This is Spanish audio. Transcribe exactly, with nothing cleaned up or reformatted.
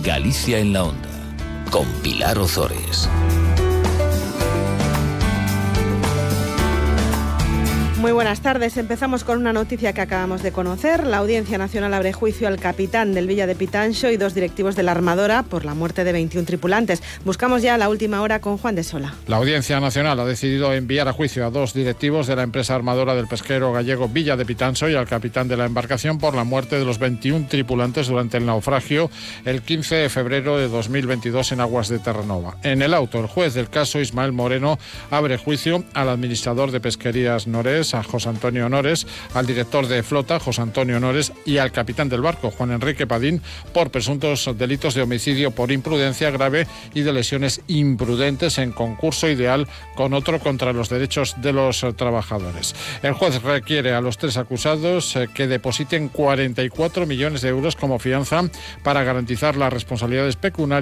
Galicia en la Onda, con Pilar Ozores. Muy buenas tardes. Empezamos con una noticia que acabamos de conocer. La Audiencia Nacional abre juicio al capitán del Villa de Pitanxo y dos directivos de la Armadora por la muerte de veintiún tripulantes. Buscamos ya la última hora con Juan de Sola. La Audiencia Nacional ha decidido enviar a juicio a dos directivos de la empresa armadora del pesquero gallego Villa de Pitanxo y al capitán de la embarcación por la muerte de los veintiún tripulantes durante el naufragio el quince de febrero de dos mil veintidós en aguas de Terranova. En el auto, el juez del caso, Ismael Moreno, abre juicio al administrador de Pesquerías Nores, a José Antonio Honores, al director de flota, José Antonio Honores, y al capitán del barco, Juan Enrique Padín, por presuntos delitos de homicidio por imprudencia grave y de lesiones imprudentes en concurso ideal con otro contra los derechos de los trabajadores. El juez requiere a los tres acusados que depositen cuarenta y cuatro millones de euros como fianza para garantizar las responsabilidades pecuniarias